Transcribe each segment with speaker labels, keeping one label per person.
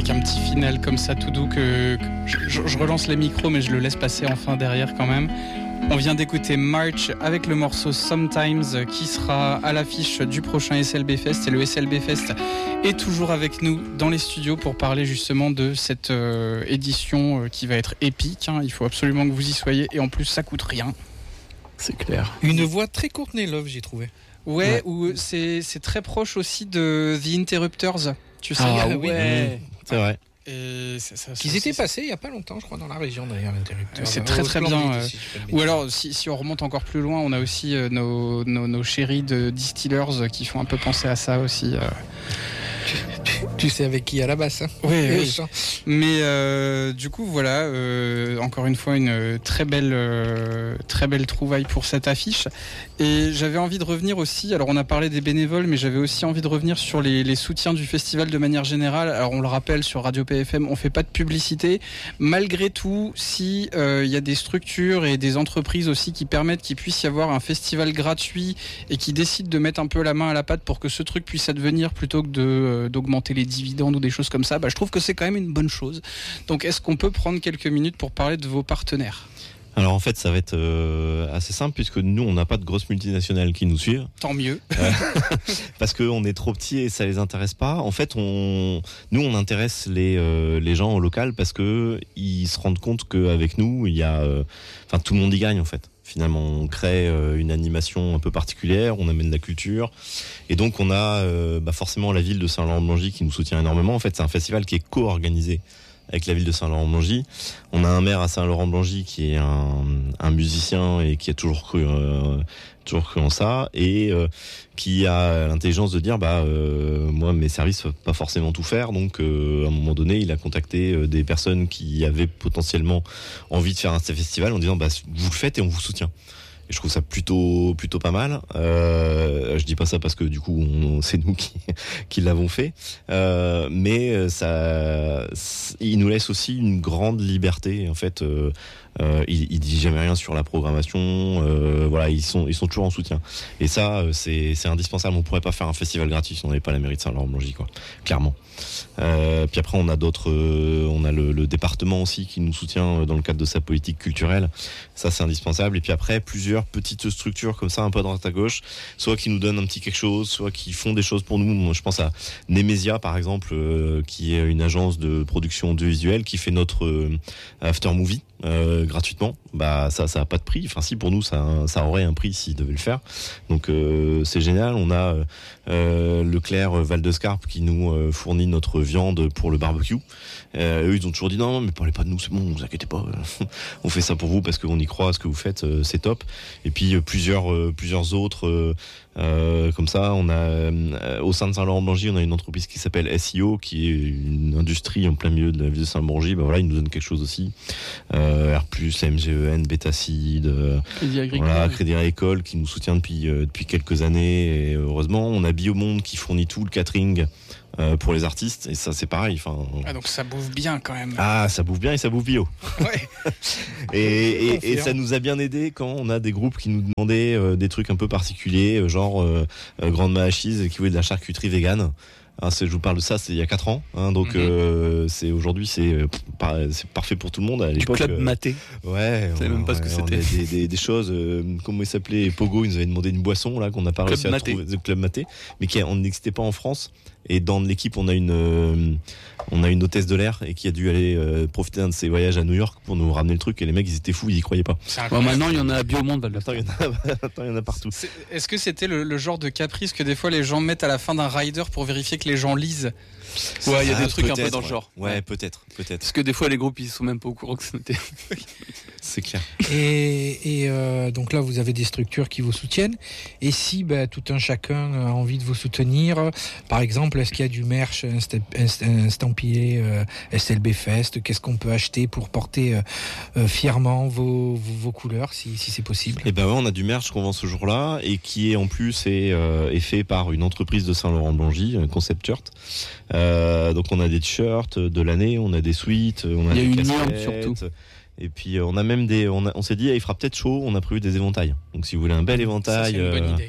Speaker 1: avec un petit final comme ça tout doux que je relance les micros mais je le laisse passer enfin derrière quand même. On vient d'écouter March avec le morceau Sometimes qui sera à l'affiche du prochain SLB Fest, et le SLB Fest est toujours avec nous dans les studios pour parler justement de cette édition qui va être épique, hein. Il faut absolument que vous y soyez et en plus ça coûte rien.
Speaker 2: C'est clair.
Speaker 3: Une voix très Courtney Love, j'ai trouvé.
Speaker 1: Ouais. Ou c'est très proche aussi de The Interrupters, tu sais.
Speaker 2: Ah
Speaker 3: oui.
Speaker 2: ouais, c'est vrai.
Speaker 1: Et
Speaker 3: Ils étaient passés il n'y a pas longtemps, je crois, dans la région d'ailleurs, l'Interrupteur.
Speaker 1: C'est très très bien. Ou alors, si on remonte encore plus loin, on a aussi nos chéris de Distillers qui font un peu penser à ça aussi.
Speaker 3: Tu sais avec qui à la basse, hein.
Speaker 1: Oui. Mais du coup, voilà, encore une fois, une très belle trouvaille pour cette affiche. Et j'avais envie de revenir aussi, alors on a parlé des bénévoles, mais j'avais aussi envie de revenir sur les soutiens du festival de manière générale. Alors on le rappelle, sur Radio PFM, on fait pas de publicité. Malgré tout, si il y a des structures et des entreprises aussi qui permettent qu'il puisse y avoir un festival gratuit et qui décident de mettre un peu la main à la pâte pour que ce truc puisse advenir plutôt que d'augmenter les dividendes ou des choses comme ça, je trouve que c'est quand même une bonne chose. Donc est-ce qu'on peut prendre quelques minutes pour parler de vos partenaires ?
Speaker 2: Alors en fait ça va être assez simple puisque nous on n'a pas de grosses multinationales qui nous suivent.
Speaker 1: Tant mieux.
Speaker 2: Parce qu'on est trop petits et ça les intéresse pas. En fait on intéresse les gens au local parce que ils se rendent compte qu'avec nous il y a, tout le monde y gagne en fait. Finalement, on crée une animation un peu particulière, on amène de la culture, et donc on a forcément la ville de Saint-Laurent-de-Blangy qui nous soutient énormément. En fait, c'est un festival qui est co-organisé avec la ville de Saint-Laurent-de-Blangy. On a un maire à Saint-Laurent-de-Blangy qui est un musicien et qui a toujours cru en ça, et qui a l'intelligence de dire moi mes services peuvent pas forcément tout faire, donc à un moment donné il a contacté des personnes qui avaient potentiellement envie de faire un festival en disant vous le faites et on vous soutient. Et je trouve ça plutôt pas mal. Je dis pas ça parce que du coup c'est nous qui l'avons fait, mais ça, il nous laisse aussi une grande liberté en fait. Il dit jamais rien sur la programmation. Ils sont toujours en soutien. Et ça, c'est indispensable. On pourrait pas faire un festival gratuit si on n'avait pas la mairie de Saint-Laurent-de-Blangy, quoi. Clairement. Puis après, on a d'autres. On a le département aussi qui nous soutient dans le cadre de sa politique culturelle. Ça, c'est indispensable. Et puis après, plusieurs petites structures comme ça, un peu à droite à gauche, soit qui nous donnent un petit quelque chose, soit qui font des choses pour nous. Moi, je pense à Nemesia, par exemple, qui est une agence de production audiovisuelle qui fait notre after movie. Gratuitement, ça a pas de prix. Enfin, si, pour nous ça aurait un prix s'ils devaient le faire. Donc c'est génial. On a Leclerc Val de Scarpe qui nous fournit notre viande pour le barbecue. Eux ils ont toujours dit non mais parlez pas de nous, c'est bon, vous inquiétez pas. On fait ça pour vous parce qu'on y croit à ce que vous faites, c'est top. Et puis plusieurs autres comme ça. On a au sein de Saint-Laurent-de-Blangy, on a une entreprise qui s'appelle SEO, qui est une industrie en plein milieu de la ville de Saint-Laurent-de-Blangy. Ils nous donnent quelque chose aussi. R+, MGEN, Betacid, Crédit Agricole qui nous soutient depuis quelques années, et heureusement. On a Biomonde qui fournit tout le catering pour les artistes, et ça c'est pareil.
Speaker 1: Donc ça bouffe bien quand même.
Speaker 2: Ah, ça bouffe bien et ça bouffe bio.
Speaker 1: Ouais.
Speaker 2: et ça nous a bien aidé quand on a des groupes qui nous demandaient des trucs un peu particuliers, genre Grande Mahachise qui voulait de la charcuterie végane. Je vous parle de ça, c'est il y a 4 ans, donc c'est aujourd'hui c'est parfait pour tout le monde. À l'époque,
Speaker 4: du club maté.
Speaker 2: Ouais,
Speaker 4: je savais même pas ce que c'était.
Speaker 2: Des choses, comment il s'appelait, Pogo, il nous avait demandé une boisson là qu'on n'a pas réussi à trouver, le club maté, mais qui n'existait pas en France. Et dans l'équipe, on a une hôtesse de l'air et qui a dû aller profiter d'un de ses voyages à New York pour nous ramener le truc. Et les mecs, ils étaient fous, ils y croyaient pas.
Speaker 4: Maintenant, il y en a à Biomonde.
Speaker 2: Il y en a partout.
Speaker 1: Est-ce que c'était le genre de caprice que des fois les gens mettent à la fin d'un rider pour vérifier que les gens lisent ?
Speaker 4: Ouais, il y a des trucs un peu dans le genre.
Speaker 2: Ouais, peut-être.
Speaker 4: Parce que des fois, les groupes, ils sont même pas au courant que c'était.
Speaker 2: C'est clair.
Speaker 3: Et donc là, vous avez des structures qui vous soutiennent. Et si tout un chacun a envie de vous soutenir, par exemple, est-ce qu'il y a du merch, un estampillé SLB Fest ? Qu'est-ce qu'on peut acheter pour porter fièrement vos couleurs, si c'est possible ?
Speaker 2: Et on a du merch qu'on vend ce jour-là et qui est en plus est fait par une entreprise de Saint-Laurent-de-Blangy, Concept Shirt. Donc on a des t-shirts de l'année, on a des suites, on a des casquettes. Il y a une urne surtout. Et puis on a même on s'est dit il fera peut-être chaud, on a prévu des éventails. Donc si vous voulez un bel éventail,
Speaker 1: ça, c'est une bonne idée.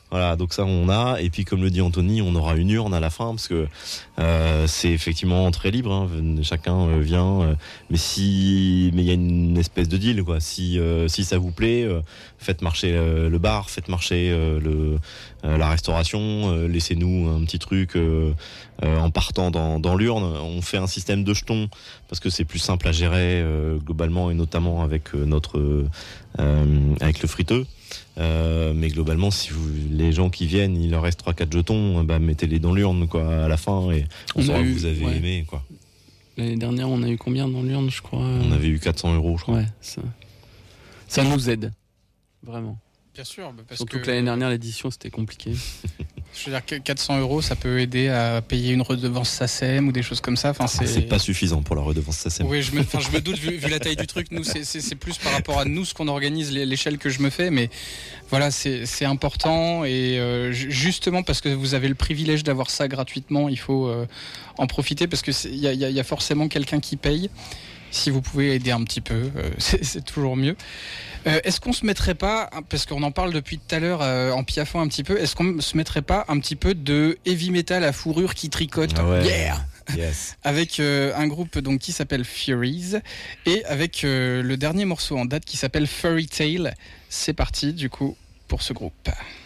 Speaker 2: Voilà, donc ça on a, et puis comme le dit Anthony, on aura une urne à la fin parce que c'est effectivement très libre, hein, chacun vient, mais il y a une espèce de deal quoi. Si ça vous plaît, faites marcher le bar, faites marcher la restauration, laissez-nous un petit truc en partant dans l'urne. On fait un système de jetons parce que c'est plus simple à gérer globalement, et notamment avec avec le friteux. Mais globalement, si les gens qui viennent, il leur reste 3-4 jetons, mettez-les dans l'urne quoi, à la fin, et on saura que vous avez aimé quoi.
Speaker 4: L'année dernière, on a eu combien dans l'urne, je crois
Speaker 2: On avait eu 400 €, je crois.
Speaker 4: Ouais, ça nous aide, vraiment.
Speaker 1: Bien sûr, parce
Speaker 4: surtout que l'année dernière, l'édition, c'était compliqué.
Speaker 1: Je veux dire que 400 €, ça peut aider à payer une redevance SACEM ou des choses comme ça. Enfin,
Speaker 2: c'est pas suffisant pour la redevance SACEM.
Speaker 1: Oui, je me doute, vu la taille du truc. Nous, c'est plus par rapport à nous, ce qu'on organise, l'échelle que je me fais. Mais voilà, c'est important. Et justement, parce que vous avez le privilège d'avoir ça gratuitement, il faut en profiter, parce qu'il y a forcément quelqu'un qui paye. Si vous pouvez aider un petit peu, c'est toujours mieux. Est-ce qu'on se mettrait pas, parce qu'on en parle depuis tout à l'heure en piaffant un petit peu, est-ce qu'on se mettrait pas un petit peu de heavy metal à fourrure qui tricote,
Speaker 2: yeah yes.
Speaker 1: Avec un groupe donc qui s'appelle Furies, et avec le dernier morceau en date qui s'appelle Fairy Tale. C'est parti du coup pour ce groupe.